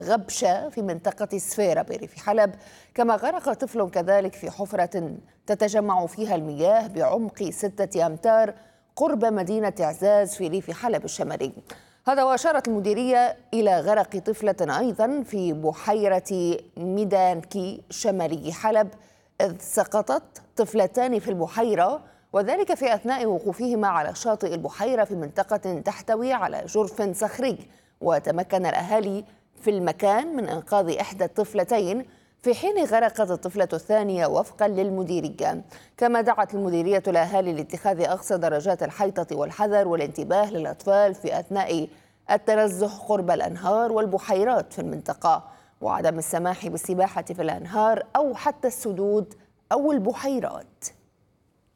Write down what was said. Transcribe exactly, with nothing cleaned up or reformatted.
غبشة في منطقة سفيرة بريف حلب، كما غرق طفل كذلك في حفرة تتجمع فيها المياه بعمق ستة أمتار قرب مدينة عزاز في ريف حلب الشمالي. هذا وأشارت المديرية إلى غرق طفلة أيضا في بحيرة ميدانكي شمالي حلب، إذ سقطت طفلتان في البحيرة، وذلك في أثناء وقوفهما على شاطئ البحيرة في منطقة تحتوي على جرف صخري. وتمكن الأهالي في المكان من إنقاذ إحدى الطفلتين في حين غرقت الطفلة الثانية وفقا للمديرية. كما دعت المديرية الأهالي لاتخاذ أقصى درجات الحيطة والحذر والانتباه للأطفال في أثناء التنزه قرب الأنهار والبحيرات في المنطقة، وعدم السماح بالسباحة في الأنهار أو حتى السدود أو البحيرات.